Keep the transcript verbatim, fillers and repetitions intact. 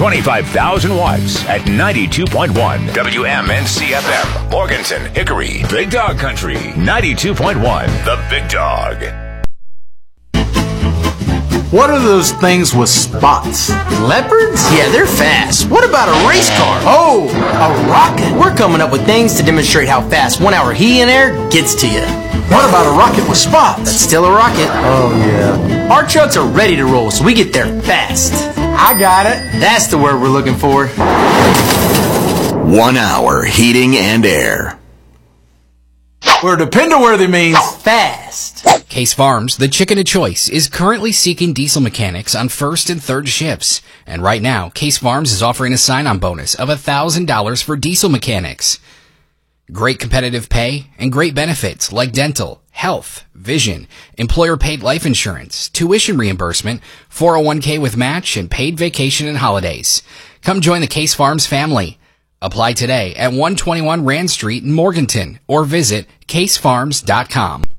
twenty-five thousand watts at ninety-two point one W M N C F M. Morganton, Hickory, Big Dog Country, ninety-two point one The Big Dog. What are those things with spots? Leopards? Yeah, they're fast. What about a race car? Oh, a rocket. We're coming up with things to demonstrate how fast one hour heat and air gets to you. What about a rocket with spots? That's still a rocket. Oh, yeah. Our trucks are ready to roll, so we get there fast. I got it. That's the word we're looking for. One hour heating and air. Where depend-worthy means fast. Case Farms, the chicken of choice, is currently seeking diesel mechanics on first and third shifts. And right now, Case Farms is offering a sign-on bonus of one thousand dollars for diesel mechanics. Great competitive pay and great benefits like dental, health, vision, employer-paid life insurance, tuition reimbursement, four oh one k with match, and paid vacation and holidays. Come join the Case Farms family. Apply today at one twenty-one Rand Street in Morganton or visit case farms dot com.